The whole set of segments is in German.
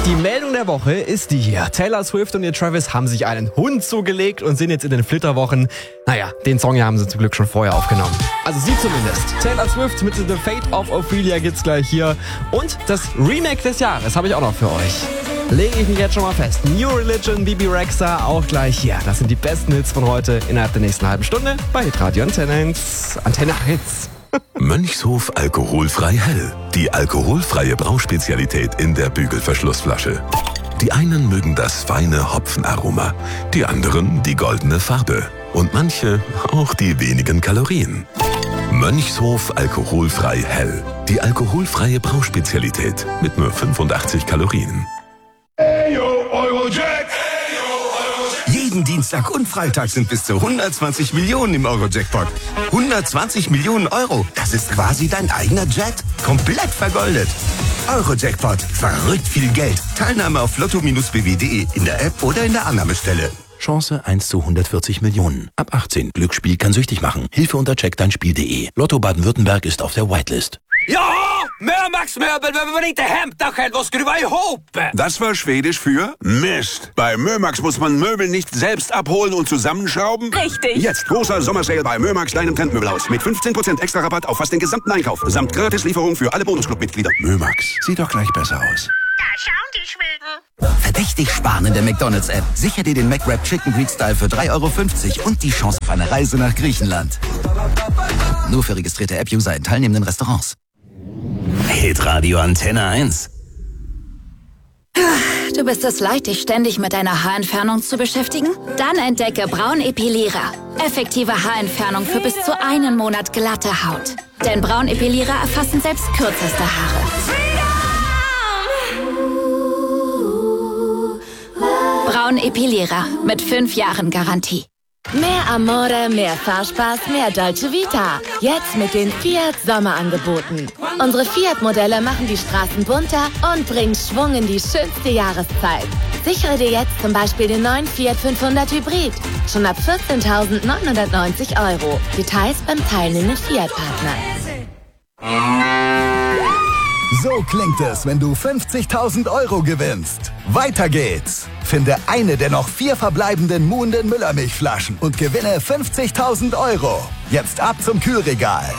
Die Meldung der Woche ist die hier. Taylor Swift und ihr Travis haben sich einen Hund zugelegt und sind jetzt in den Flitterwochen. Naja, den Song hier haben sie zum Glück schon vorher aufgenommen. Also sie zumindest. Taylor Swift mit The Fate of Ophelia gibt's gleich hier. Und das Remake des Jahres habe ich auch noch für euch. Lege ich mich jetzt schon mal fest. New Religion, Bibi Rexha auch gleich hier. Das sind die besten Hits von heute innerhalb der nächsten halben Stunde bei Hitradio Antenne 1. Antenne 1. Mönchshof alkoholfrei hell. Die alkoholfreie Brauspezialität in der Bügelverschlussflasche. Die einen mögen das feine Hopfenaroma, die anderen die goldene Farbe und manche auch die wenigen Kalorien. Mönchshof alkoholfrei hell. Die alkoholfreie Brauspezialität mit nur 85 Kalorien. Jeden Dienstag und Freitag sind bis zu 120 Millionen im Euro-Jackpot. 120 Millionen Euro, das ist quasi dein eigener Jet. Komplett vergoldet. Euro-Jackpot, verrückt viel Geld. Teilnahme auf lotto-bw.de, in der App oder in der Annahmestelle. Chance 1 zu 140 Millionen. Ab 18. Glücksspiel kann süchtig machen. Hilfe unter checkdeinspiel.de. Lotto Baden-Württemberg ist auf der Whitelist. Ja, Mömax-Möbel, wenn wir nicht hemta was skruva ihop. Das war Schwedisch für Mist. Bei Mömax muss man Möbel nicht selbst abholen und zusammenschrauben. Richtig. Jetzt großer Sommersale bei Mömax, deinem Trendmöbelhaus. Mit 15% extra Rabatt auf fast den gesamten Einkauf. Samt Gratislieferung für alle Bonusclub-Mitglieder. Mömax, sieht doch gleich besser aus. Da schauen die Schweden. Verdächtig sparen in der McDonald's-App. Sicher dir den McWrap Chicken Greek Style für 3,50 € und die Chance auf eine Reise nach Griechenland. Nur für registrierte App-User in teilnehmenden Restaurants. Hitradio Antenne 1. Du bist es leid, dich ständig mit deiner Haarentfernung zu beschäftigen? Dann entdecke Braunepilierer. Effektive Haarentfernung für bis zu einen Monat glatte Haut. Denn Braunepilierer erfassen selbst kürzeste Haare. Braunepilierer mit 5 Jahren Garantie. Mehr Amore, mehr Fahrspaß, mehr Dolce Vita. Jetzt mit den Fiat Sommerangeboten. Unsere Fiat-Modelle machen die Straßen bunter und bringen Schwung in die schönste Jahreszeit. Sichere dir jetzt zum Beispiel den neuen Fiat 500 Hybrid. Schon ab 14.990 €. Details beim teilnehmenden Fiat-Partner. So klingt es, wenn du 50.000 € gewinnst. Weiter geht's. Finde eine der noch 4 verbleibenden Muhnden Müllermilchflaschen und gewinne 50.000 €. Jetzt ab zum Kühlregal.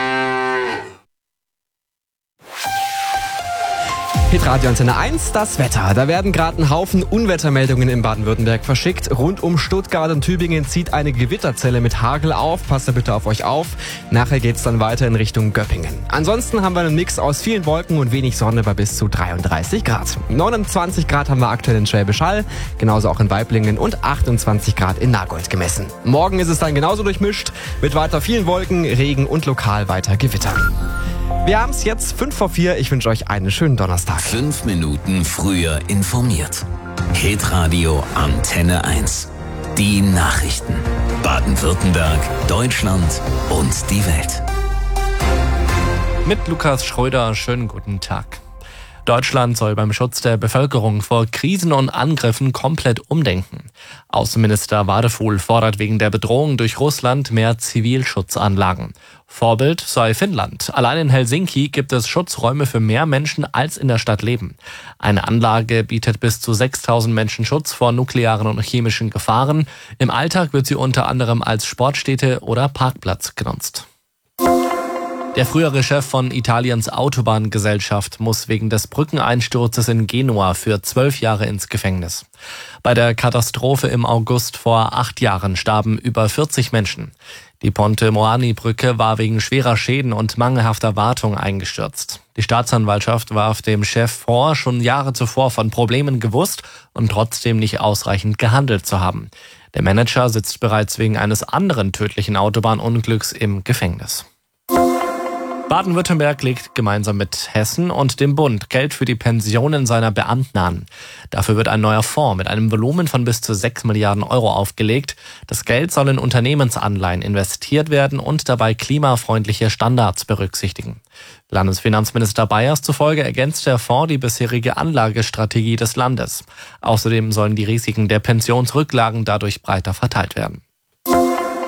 Hitradio Antenne 1, das Wetter. Da werden gerade ein Haufen Unwettermeldungen in Baden-Württemberg verschickt. Rund um Stuttgart und Tübingen zieht eine Gewitterzelle mit Hagel auf. Passt da bitte auf euch auf. Nachher geht's dann weiter in Richtung Göppingen. Ansonsten haben wir einen Mix aus vielen Wolken und wenig Sonne bei bis zu 33 Grad. 29 Grad haben wir aktuell in Schwäbisch Hall, genauso auch in Waiblingen und 28 Grad in Nagold gemessen. Morgen ist es dann genauso durchmischt, mit weiter vielen Wolken, Regen und lokal weiter Gewitter. Wir haben es jetzt 5 vor 4. Ich wünsche euch einen schönen Donnerstag. 5 Minuten früher informiert. Hitradio Antenne 1. Die Nachrichten. Baden-Württemberg, Deutschland und die Welt. Mit Lukas Schröder, schönen guten Tag. Deutschland soll beim Schutz der Bevölkerung vor Krisen und Angriffen komplett umdenken. Außenminister Wadefuhl fordert wegen der Bedrohung durch Russland mehr Zivilschutzanlagen. Vorbild sei Finnland. Allein in Helsinki gibt es Schutzräume für mehr Menschen, als in der Stadt leben. Eine Anlage bietet bis zu 6.000 Menschen Schutz vor nuklearen und chemischen Gefahren. Im Alltag wird sie unter anderem als Sportstätte oder Parkplatz genutzt. Der frühere Chef von Italiens Autobahngesellschaft muss wegen des Brückeneinsturzes in Genua für 12 Jahre ins Gefängnis. Bei der Katastrophe im August vor 8 Jahren starben über 40 Menschen. Die Ponte Moani-Brücke war wegen schwerer Schäden und mangelhafter Wartung eingestürzt. Die Staatsanwaltschaft warf dem Chef vor, schon Jahre zuvor von Problemen gewusst und trotzdem nicht ausreichend gehandelt zu haben. Der Manager sitzt bereits wegen eines anderen tödlichen Autobahnunglücks im Gefängnis. Baden-Württemberg legt gemeinsam mit Hessen und dem Bund Geld für die Pensionen seiner Beamten an. Dafür wird ein neuer Fonds mit einem Volumen von bis zu 6 Milliarden Euro aufgelegt. Das Geld soll in Unternehmensanleihen investiert werden und dabei klimafreundliche Standards berücksichtigen. Landesfinanzminister Bayers zufolge ergänzt der Fonds die bisherige Anlagestrategie des Landes. Außerdem sollen die Risiken der Pensionsrücklagen dadurch breiter verteilt werden.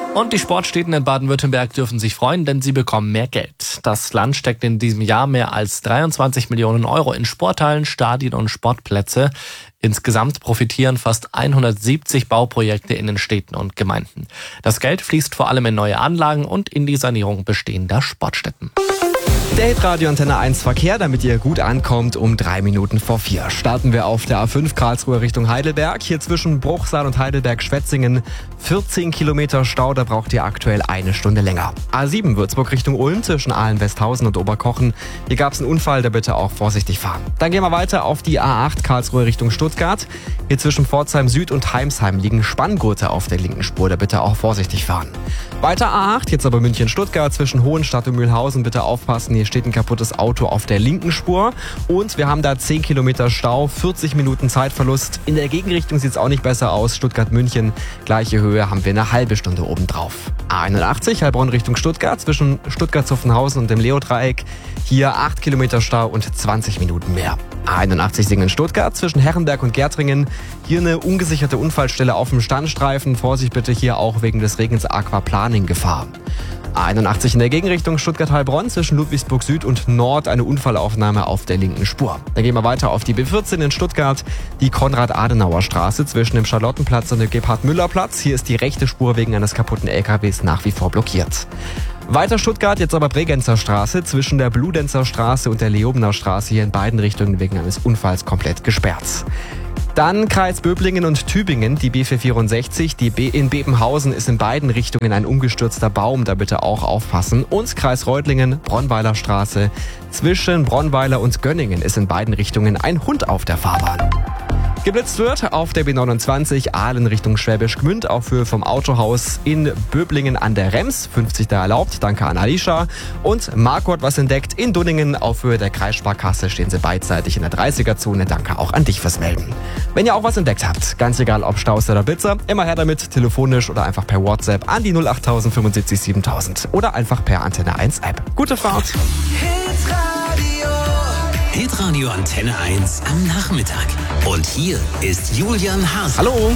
Und die Sportstädte in Baden-Württemberg dürfen sich freuen, denn sie bekommen mehr Geld. Das Land steckt in diesem Jahr mehr als 23 Millionen Euro in Sporthallen, Stadien und Sportplätze. Insgesamt profitieren fast 170 Bauprojekte in den Städten und Gemeinden. Das Geld fließt vor allem in neue Anlagen und in die Sanierung bestehender Sportstätten. Der Hitradio Antenne 1 Verkehr, damit ihr gut ankommt, um 3 Minuten vor 4. Starten wir auf der A5 Karlsruhe Richtung Heidelberg. Hier zwischen Bruchsal und Heidelberg-Schwetzingen 14 Kilometer Stau, da braucht ihr aktuell 1 Stunde länger. A7 Würzburg Richtung Ulm zwischen Aalen-Westhausen und Oberkochen. Hier gab es einen Unfall, da bitte auch vorsichtig fahren. Dann gehen wir weiter auf die A8 Karlsruhe Richtung Stuttgart. Hier zwischen Pforzheim Süd und Heimsheim liegen Spanngurte auf der linken Spur, da bitte auch vorsichtig fahren. Weiter A8, jetzt aber München-Stuttgart zwischen Hohenstadt und Mühlhausen, bitte aufpassen, hier steht ein kaputtes Auto auf der linken Spur und wir haben da 10 Kilometer Stau, 40 Minuten Zeitverlust. In der Gegenrichtung sieht es auch nicht besser aus. Stuttgart-München, gleiche Höhe, haben wir eine halbe Stunde obendrauf. A81 Heilbronn Richtung Stuttgart zwischen Stuttgart-Zuffenhausen und dem Leo-Dreieck. Hier 8 Kilometer Stau und 20 Minuten mehr. A81 Singen-Stuttgart zwischen Herrenberg und Gärtringen. Hier eine ungesicherte Unfallstelle auf dem Standstreifen. Vorsicht bitte hier auch wegen des Regens Aquaplaning-Gefahr. A81 in der Gegenrichtung Stuttgart-Heilbronn zwischen Ludwigsburg Süd und Nord eine Unfallaufnahme auf der linken Spur. Dann gehen wir weiter auf die B14 in Stuttgart, die Konrad-Adenauer-Straße zwischen dem Charlottenplatz und dem Gebhard-Müller-Platz. Hier ist die rechte Spur wegen eines kaputten LKWs nach wie vor blockiert. Weiter Stuttgart, jetzt aber Bregenzer Straße zwischen der Bludenzer Straße und der Leobener Straße, hier in beiden Richtungen wegen eines Unfalls komplett gesperrt. Dann Kreis Böblingen und Tübingen, die B464, in Bebenhausen ist in beiden Richtungen ein umgestürzter Baum, da bitte auch aufpassen. Und Kreis Reutlingen, Bronweiler Straße, zwischen Bronweiler und Gönningen ist in beiden Richtungen ein Hund auf der Fahrbahn. Geblitzt wird auf der B29 Aalen Richtung Schwäbisch Gmünd auf Höhe vom Autohaus in Böblingen an der Rems. 50 da erlaubt, danke an Alicia. Und Marco hat was entdeckt in Dunningen auf Höhe der Kreissparkasse stehen sie beidseitig in der 30er-Zone. Danke auch an dich fürs Melden. Wenn ihr auch was entdeckt habt, ganz egal ob Staus oder Blitzer, immer her damit, telefonisch oder einfach per WhatsApp an die 08000 75 7000 oder einfach per Antenne 1 App. Gute Fahrt! Hitradio Antenne 1 am Nachmittag. Und hier ist Julian Haas. Hallo!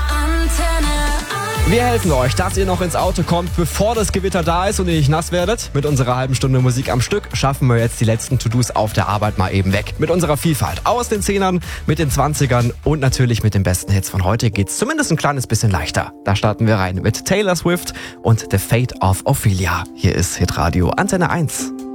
Wir helfen euch, dass ihr noch ins Auto kommt, bevor das Gewitter da ist und ihr nicht nass werdet. Mit unserer halben Stunde Musik am Stück schaffen wir jetzt die letzten To-Dos auf der Arbeit mal eben weg. Mit unserer Vielfalt aus den 10ern, mit den 20ern und natürlich mit den besten Hits von heute geht's zumindest ein kleines bisschen leichter. Da starten wir rein mit Taylor Swift und The Fate of Ophelia. Hier ist Hitradio Antenne 1.